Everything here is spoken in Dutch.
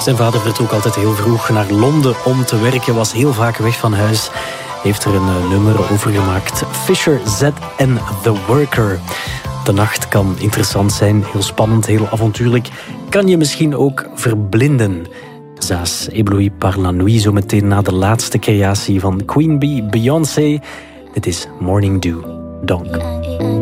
Zijn vader vertrok altijd heel vroeg naar Londen om te werken, was heel vaak weg van huis. Heeft er een nummer over gemaakt. Fisher Z en The Worker. De nacht kan interessant zijn, heel spannend, heel avontuurlijk. Kan je misschien ook verblinden. Zaas ébloui par la nuit, zo meteen na de laatste creatie van Queen Bee, Beyoncé. Dit is Morning Dew, Donk.